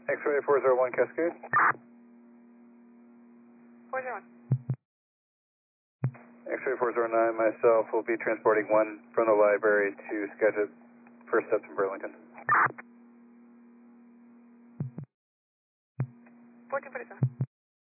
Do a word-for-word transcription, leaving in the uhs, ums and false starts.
X-ray four zero one Cascade. four zero one. X-ray four zero nine, myself will be transporting one from the library to scheduled first steps in Burlington. fourteen forty-seven.